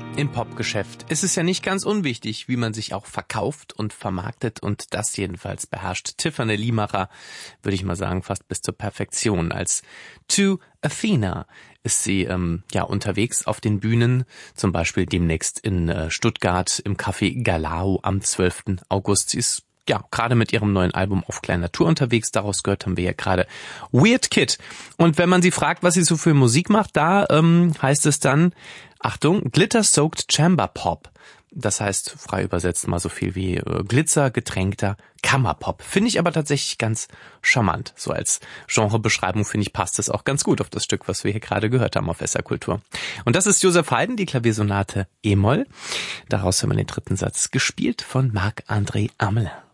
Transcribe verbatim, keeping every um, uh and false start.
Im Popgeschäft ist es ja nicht ganz unwichtig, wie man sich auch verkauft und vermarktet, und das jedenfalls beherrscht Tiffany Limacher, würde ich mal sagen, fast bis zur Perfektion. Als To Athena ist sie ähm, ja unterwegs auf den Bühnen, zum Beispiel demnächst in äh, Stuttgart im Café Galao am zwölften August. Sie ist ja gerade mit ihrem neuen Album auf kleiner Tour unterwegs. Daraus gehört haben wir ja gerade Weird Kid. Und wenn man sie fragt, was sie so für Musik macht, da ähm, heißt es dann, Achtung, Glitter-Soaked Chamber Pop. Das heißt, frei übersetzt mal so viel wie äh, glitzergetränkter Kammerpop. Finde ich aber tatsächlich ganz charmant. So als Genrebeschreibung, finde ich, passt es auch ganz gut auf das Stück, was wir hier gerade gehört haben auf S R Kultur. Und das ist Joseph Haydn, die Klaviersonate E-Moll. Daraus haben wir den dritten Satz gespielt von Marc-André Amel.